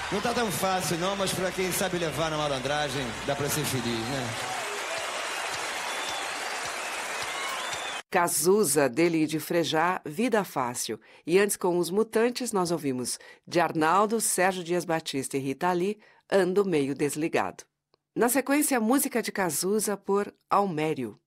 Não tá tão fácil não, mas pra quem sabe levar na malandragem, dá pra ser feliz, né? Cazuza, dele e de Frejá, Vida Fácil. E antes, com Os Mutantes, nós ouvimos de Arnaldo, Sérgio Dias Batista e Rita Lee, Ando Meio Desligado. Na sequência, música de Cazuza por Almério.